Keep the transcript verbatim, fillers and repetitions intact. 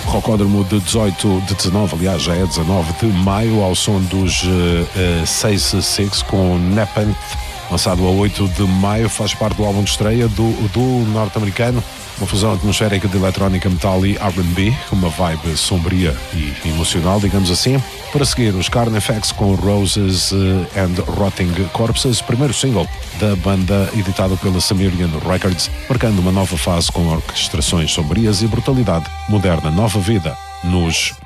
Rocódromo de dezoito, de dezanove, aliás, já é dezanove de maio, ao som dos uh, uh, seis seis com Nepenthe, lançado a oito de maio, faz parte do álbum de estreia do, do norte-americano, uma fusão atmosférica de eletrónica, metal e R and B, com uma vibe sombria e emocional, digamos assim. Para seguir, os Carnifex com Roses and Rotting Corpses, primeiro single da banda editado pela Sumerian Records, marcando uma nova fase com orquestrações sombrias e brutalidade moderna, nova vida nos